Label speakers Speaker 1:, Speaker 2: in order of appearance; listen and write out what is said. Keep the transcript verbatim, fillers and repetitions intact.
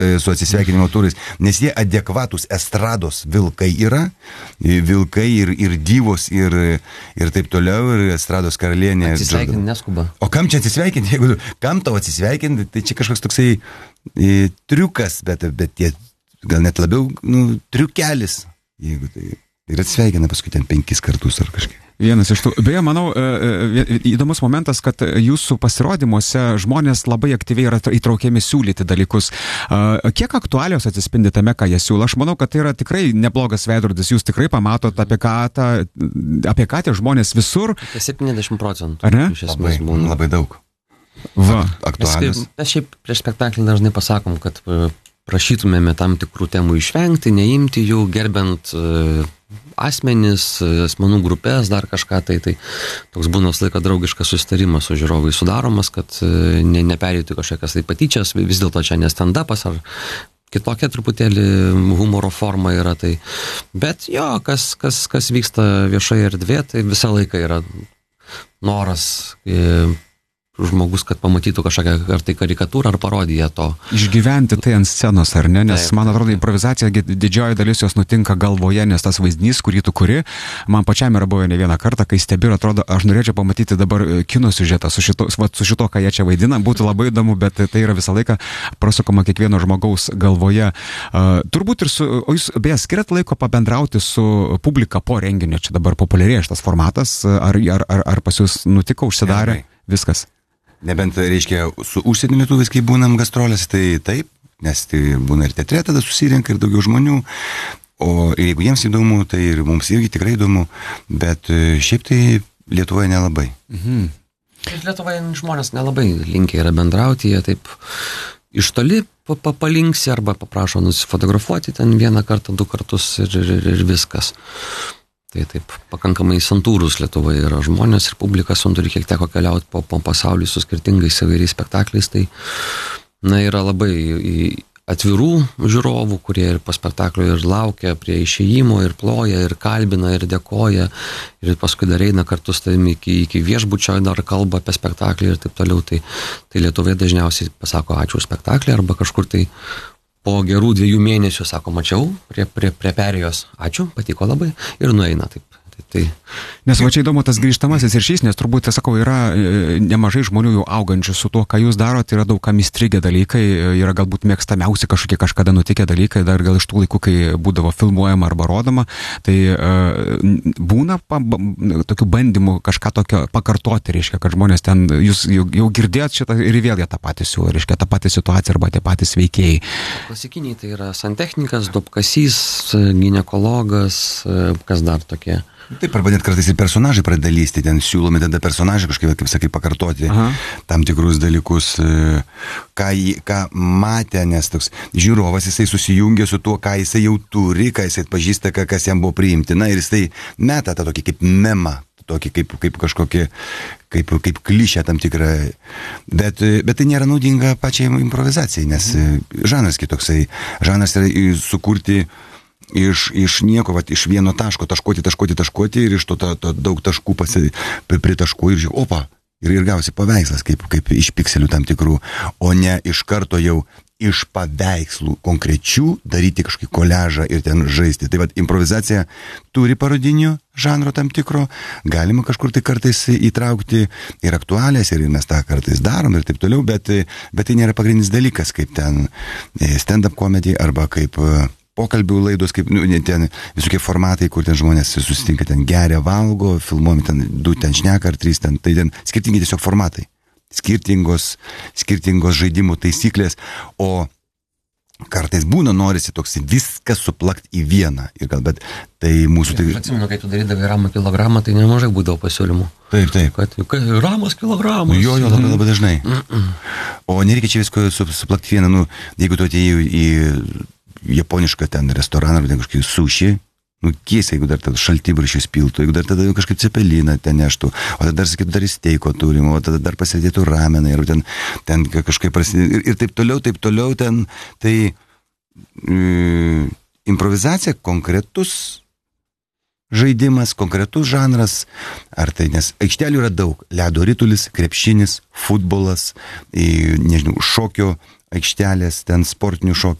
Speaker 1: su atsisveikinimo turais, nes jie adekvatus estrados vilkai yra, vilkai ir, ir divos ir, ir taip toliau, ir estrados karalienė.
Speaker 2: Atsisveikinti neskuba.
Speaker 1: O kam čia atsisveikinti, jeigu kam tau atsisveikinti, tai čia kažkoks toksai e, triukas, bet, bet tie gal net labiau nu, triukelis, jeigu tai ir atsisveikina paskui ten penkis kartus ar kažkaip.
Speaker 3: Vienas iš tų. Beje, manau, įdomus momentas, kad jūsų pasirodymuose žmonės labai aktyviai yra įtraukiami siūlyti dalykus. Kiek aktualios atsispindi tame, ką jie siūlo? Aš manau, kad tai yra tikrai neblogas veidrodis. Jūs tikrai pamatot, apie ką, ta, apie ką tie žmonės visur.
Speaker 2: Apie septyniasdešimt procentų.
Speaker 3: Ar ne?
Speaker 1: Labai, labai daug.
Speaker 3: Va.
Speaker 1: Aktualios.
Speaker 2: Mes, mes šiaip prieš spektaklį dažnai pasakom, kad prašytumėme tam tikrų temų išvengti, neimti jų, gerbent asmenis, asmenų grupės, dar kažką, tai, tai toks būna visą laiką draugiškas susitarimas su žiūrovai sudaromas, kad ne, neperėtų kažkokias tai patyčias, vis dėlto čia ne stand-upas ar kitokia truputėlį humoro forma yra, tai, bet jo, kas, kas, kas vyksta viešoje erdvėje, tai visą laiką yra noras e, žmogus, kad pamatytų kažkokią ar tai karikatūrą ar parodiją to.
Speaker 3: Išgyventi tai ant scenos, ar ne? Nes, taip, man atrodo, improvizacija didžioji dalis jos nutinka galvoje, nes tas vaizdinys, kurį tu kuri, man pačiam yra buvę ne vieną kartą, kai stebi ir atrodo, aš norėčiau pamatyti dabar kino siužetą su šito, su šito, ką jie čia vaidina, būtų labai įdomu, bet tai yra visą laiką prasukama kiekvieno žmogaus galvoje. Uh, turbūt ir su, o jūs beje skiriat laiko pabendrauti su publika po renginio, čia dabar populiarėja šitas formatas, ar, ar, ar, ar pas jūs nutiko, užsidarė, viskas?
Speaker 1: Nebent, reiškia, su užsienio lietuviais, kai būnam gastrolės, tai taip, nes tai būna ir teatre, tada susirenka ir daugiau žmonių, o jeigu jiems įdomu, tai ir mums irgi tikrai įdomu, bet šiaip tai Lietuvoje nelabai.
Speaker 2: Mhm. Lietuvoje žmonės nelabai linkia yra bendrauti, jie taip iš toli palinksi arba paprašo nusifotografuoti ten vieną kartą, du kartus ir, ir, ir viskas. Tai taip, pakankamai santūrus Lietuvoje yra žmonės ir publika santūri, kiek teko keliauti po, po pasaulį su skirtingais įvairiais spektakliais, tai na, yra labai atvirų žiūrovų, kurie ir po spektaklio ir laukia prie išėjimo, ir ploja, ir kalbina, ir dėkoja, ir paskui dar eina kartu su tavimi iki, iki viešbučio, dar kalba apie spektaklį ir taip toliau. Tai, tai Lietuvoje dažniausiai pasako ačiū spektaklį arba kažkur tai po gerų dviejų mėnesių, sako, mačiau, prie, prie, prie perėjos, ačiū, patiko labai, ir nueina taip. Tai, tai.
Speaker 3: Nes va čia įdomu tas grįžtamasis ryšys, nes turbūt, sakau, yra nemažai žmonių jau augančių su tuo, ką jūs darot, yra daug kam įstrigę dalykai, yra galbūt mėgstamiausi kažkokie kažkada nutikę dalykai, dar gal iš tų laikų, kai būdavo filmuojama arba rodoma, tai uh, būna pa, tokių bandymų kažką tokio pakartoti, reiškia, kad žmonės ten, jūs jau, jau girdėjot šitą ir vėl jie tą patį siūlo, reiškia, tą patį situaciją arba tie patys veikėjai.
Speaker 2: Klasikiniai tai yra santechnikas, duobkasys, ginekologas, kas dar tokie.
Speaker 1: Taip, arba net kartais ir personažai pradeda lysti, ten siūlomi tada personažai kažkaip, kaip sakai, pakartoti Aha. tam tikrus dalykus, ką, ką matė, nes toks žiūrovas, jisai susijungia su tuo, ką jisai jau turi, ką jisai atpažįsta, kas jam buvo priimtina, ir jisai meta tą tokį kaip memą, tokį kaip, kaip kažkokį, kaip, kaip klišę tam tikrą, bet, bet tai nėra naudinga pačiai improvizacijai, nes žanras kitoksai, žanras yra sukurti Iš, iš nieko, vat, iš vieno taško, taškuoti, taškuoti, taškuoti ir iš to, to, to daug taškų pasi, pritaškų ir žiūrėjau, opa, ir, ir gausi paveikslas, kaip, kaip iš pikselių tam tikrų, o ne iš karto jau iš paveikslų konkrečių daryti kažkokį koliažą ir ten žaisti. Tai vat, improvizacija turi parodinio žanro tam tikro, galima kažkur tai kartais įtraukti ir aktualės, ir mes tą kartais darom ir taip toliau, bet, bet tai nėra pagrindinis dalykas, kaip ten stand-up comedy arba kaip pokalbių laidos, kaip nu, ten visokie formatai, kur ten žmonės susitinka, ten geria, valgo, filmuomi ten du ten šneka ar trys ten, tai ten skirtingi tiesiog formatai, skirtingos, skirtingos žaidimų taisyklės, o kartais būna norisi toks viską suplakt į vieną, ir gal, bet tai mūsų... Tai...
Speaker 2: Aš atsimenu, kai tu darydavai ramą kilogramą, tai nemažai būdavo pasiūlymų.
Speaker 1: Taip, taip.
Speaker 2: Kad ramas kilogramas.
Speaker 1: Jo, jo, labai, labai dažnai. Mm-mm. O nereikia čia visko suplakt vieną, nu, jeigu tu atėjai į japonišką ten restoraną, ar ten kažkokį sushi, nu, kiesiai, jeigu dar tada šaltibarščius piltų, jeigu dar tada kažkaip cepeliną ten neštų, o tada dar sakytų, dar steiko turim, o tada dar pasidėtų ramenai, ir ten, ten kažkaip prasidėtų, ir, ir taip toliau, taip toliau, ten, tai mm, improvizacija konkretus žaidimas, konkretus žanras, ar tai, nes aikštelių yra daug, ledo ritulis, krepšinis, futbolas, nežinau, šokio, aikštelės, ten sportinių šokių